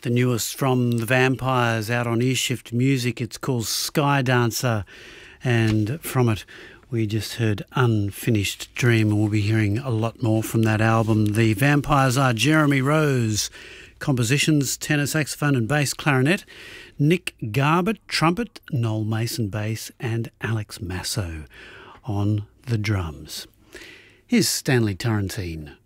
The newest from the Vampires out on Earshift Music. It's called Sky Dancer, and from it we just heard Unfinished Dream, and we'll be hearing a lot more from that album. The Vampires are Jeremy Rose, compositions, tenor, saxophone and bass clarinet, Nick Garbett, trumpet, Noel Mason, bass, and Alex Masso on the drums. Here's Stanley Turrentine.